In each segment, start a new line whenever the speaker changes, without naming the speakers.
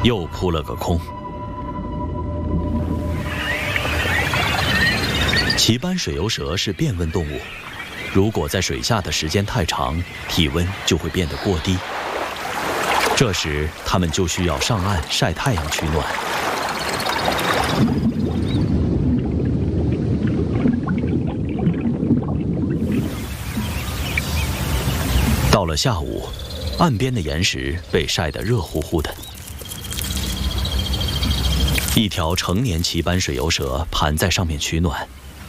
又扑了个空。鳍斑水游蛇是变温动物，如果在水下的时间太长，体温就会变得过低。这时，它们就需要上岸晒太阳取暖。到了下午，岸边的岩石被晒得热乎乎的。一条成年鳍斑水游蛇盘在上面取暖。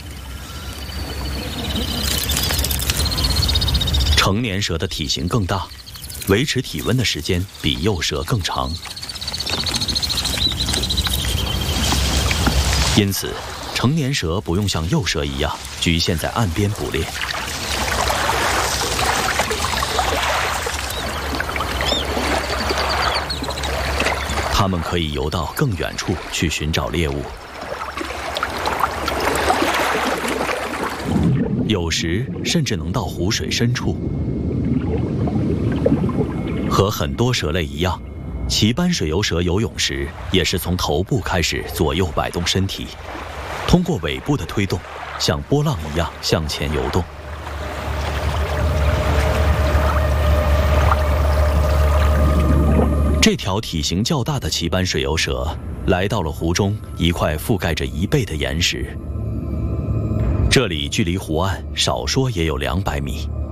成年蛇的体型更大，维持体温的时间比幼蛇更长，因此，成年蛇不用像幼蛇一样局限在岸边捕猎。它们可以游到更远处去寻找猎物，有时甚至能到湖水深处。和很多蛇类一样，鳍斑水游蛇游泳时也是从头部开始左右摆动身体，通过尾部的推动，像波浪一样向前游动。这条体型较大的鳍斑水游蛇来到了湖中一块覆盖着1倍的岩石，这里距离湖岸少说也有200米。